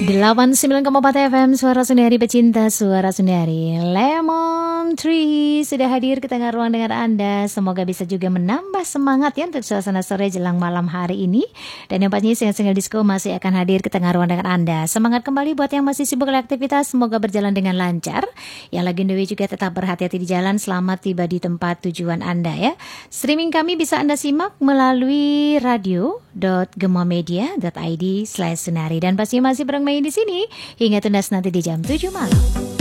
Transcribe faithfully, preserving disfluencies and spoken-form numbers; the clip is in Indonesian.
delapan puluh sembilan koma empat F M Suara Sundari Pecinta Suara Sundari. Lemon Tree sudah hadir ke tengah ruang dengar Anda. Semoga bisa juga menambah semangat ya untuk suasana sore jelang malam hari ini. Dan yang pastinya single-single disco masih akan hadir ke tengah ruang dengar Anda. Semangat kembali buat yang masih sibuk beraktivitas, semoga berjalan dengan lancar. Yang lagi on the way juga tetap berhati-hati di jalan, selamat tiba di tempat tujuan Anda ya. Streaming kami bisa Anda simak melalui radio dot gemamedia dot id slash sunari. Dan pasti masih bareng Mei di sini hingga tuntas nanti di jam tujuh malam.